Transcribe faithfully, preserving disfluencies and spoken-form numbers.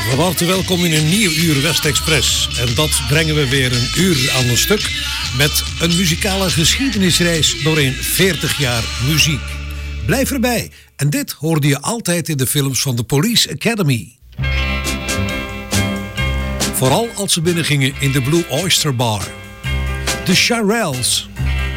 Van harte welkom in een nieuw uur West-Express. En dat brengen we weer een uur aan een stuk met een muzikale geschiedenisreis doorheen veertig jaar muziek. Blijf erbij. En dit hoorde je altijd in de films van de Police Academy. Vooral als ze binnengingen in de Blue Oyster Bar. De Shirelles.